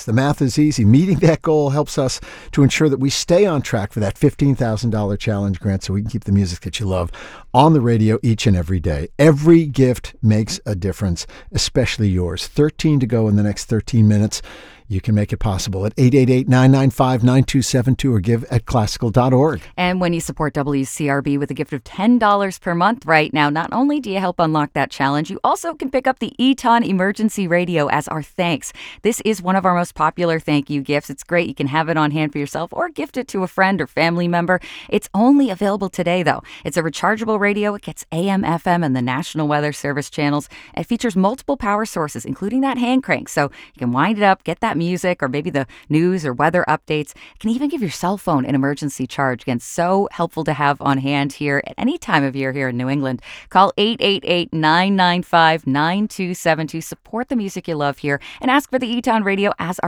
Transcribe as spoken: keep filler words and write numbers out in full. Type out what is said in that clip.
The math is easy. Meeting that goal helps us to ensure that we stay on track for that fifteen thousand dollars challenge grant so we can keep the music that you love on the radio each and every day. Every gift makes a difference, especially yours. thirteen to go in the next thirteen minutes. You can make it possible at eight eight eight, nine nine five, nine two seven two or give at classical dot org. And when you support W C R B with a gift of ten dollars per month right now, not only do you help unlock that challenge, you also can pick up the Eton Emergency Radio as our thanks. This is one of our most popular thank you gifts. It's great. You can have it on hand for yourself or gift it to a friend or family member. It's only available today, though. It's a rechargeable radio. It gets A M, F M, and the National Weather Service channels. It features multiple power sources, including that hand crank, so you can wind it up, get that music or maybe the news or weather updates. It can even give your cell phone an emergency charge. Again, so helpful to have on hand here at any time of year here in New England. Call eight eight eight, nine nine five, nine two seven two. Support the music you love here and ask for the Eton Radio as our